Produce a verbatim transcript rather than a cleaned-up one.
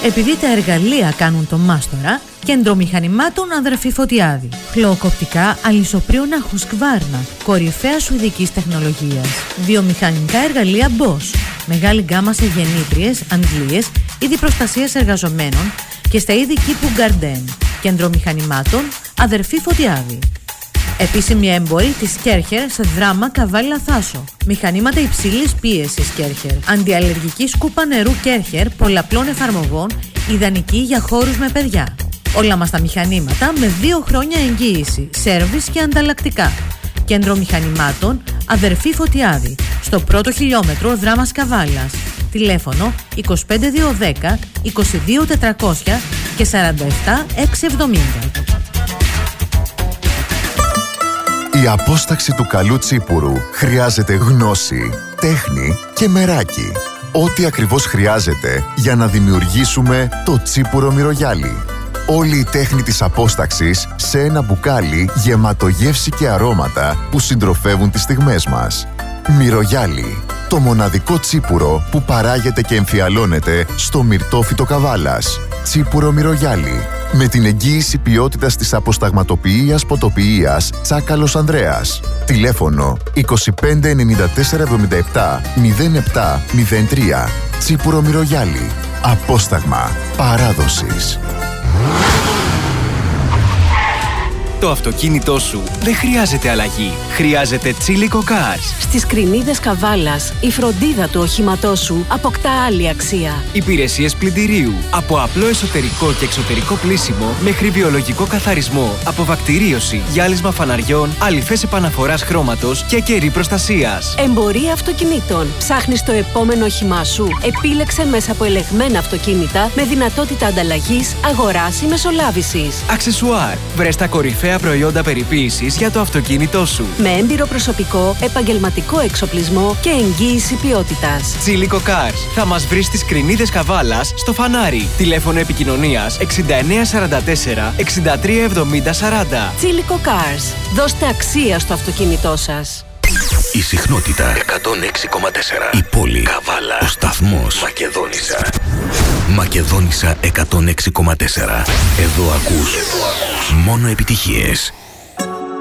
Επειδή τα εργαλεία κάνουν τον μάστορα, Κέντρο Μηχανημάτων αδερφή Φωτιάδη. Χλωοκοπτικά αλυσοπρίωνα Husqvarna, κορυφαία σουηδικής τεχνολογίας. Βιομηχανικά εργαλεία Bosch, μεγάλη γκάμα σε γεννήτριες, αντλίες, είδη προστασίας εργαζομένων και στα είδη κήπου Garden. Κέντρο Μηχανημάτων αδερφή Φωτιάδη. Επίσημη έμπορη της Κέρχερ σε δράμα Καβάλα Θάσο. Μηχανήματα υψηλής πίεσης Κέρχερ. Αντιαλλεργική σκούπα νερού Κέρχερ πολλαπλών εφαρμογών, ιδανική για χώρους με παιδιά. Όλα μας τα μηχανήματα με δύο χρόνια εγγύηση, σέρβις και ανταλλακτικά. Κέντρο Μηχανημάτων αδερφή Φωτιάδη. Στο πρώτο χιλιόμετρο δράμας Καβάλας. Τηλέφωνο είκοσι πέντε διακόσια δέκα, είκοσι δύο τετρακόσια και σαράντα επτά εξακόσια εβδομήντα. Η απόσταξη του καλού τσίπουρου χρειάζεται γνώση, τέχνη και μεράκι. Ό,τι ακριβώς χρειάζεται για να δημιουργήσουμε το τσίπουρο μυρωγιάλι. Όλη η τέχνη της απόσταξης σε ένα μπουκάλι γεμάτο γεύση και αρώματα που συντροφεύουν τις στιγμές μας. Μυρωγιάλι, το μοναδικό τσίπουρο που παράγεται και εμφιαλώνεται στο μυρτόφυτο Καβάλας. Τσίπουρο Μυρωγιάλι, με την εγγύηση ποιότητας της αποσταγματοποιίας ποτοποιίας Τσάκαλος Ανδρέας. Τηλέφωνο είκοσι πέντε ενενήντα τέσσερα εβδομήντα επτά μηδέν επτά μηδέν τρία. Τσίπουρο Μυρωγιάλι. Απόσταγμα παράδοσης. Το αυτοκίνητό σου δεν χρειάζεται αλλαγή. Χρειάζεται Τσίλικο Cars. Στις κρινίδες Καβάλας, η φροντίδα του οχήματός σου αποκτά άλλη αξία. Υπηρεσίες πλυντηρίου. Από απλό εσωτερικό και εξωτερικό πλύσιμο μέχρι βιολογικό καθαρισμό, αποβακτηρίωση, γυάλισμα φαναριών, αλυφές επαναφοράς χρώματος και κερί προστασίας. Εμπορία αυτοκινήτων. Ψάχνεις το επόμενο όχημά σου? Επίλεξε μέσα από ελεγμένα αυτοκίνητα με δυνατότητα ανταλλαγής, αγοράς ή μεσολάβησης. Αξεσουάρ. Βρες τα κορυφαία προϊόντα περιποίησης για το αυτοκίνητό σου. Με έμπειρο προσωπικό, επαγγελματικό εξοπλισμό και εγγύηση ποιότητας. Τσίλικο Cars. Θα μας βρεις στις κρινίδες Καβάλας στο Φανάρι. Τηλέφωνο επικοινωνίας εξήντα εννέα σαράντα τέσσερα εξήντα τρία εβδομήντα σαράντα. Τσίλικο Cars. Δώστε αξία στο αυτοκίνητό σας. Η συχνότητα εκατόν έξι κόμμα τέσσερα. Η πόλη Καβάλα. Ο σταθμός Μακεδόνισσα. Μακεδόνισσα εκατόν έξι κόμμα τέσσερα. Εδώ ακούς μόνο επιτυχίες.